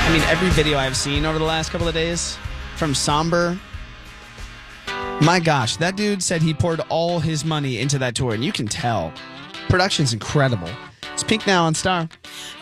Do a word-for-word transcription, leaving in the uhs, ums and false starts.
I mean, every video I've seen over the last couple of days from Somber, my gosh, that dude said he poured all his money into that tour, and you can tell. Production's incredible. It's Pink now on Star.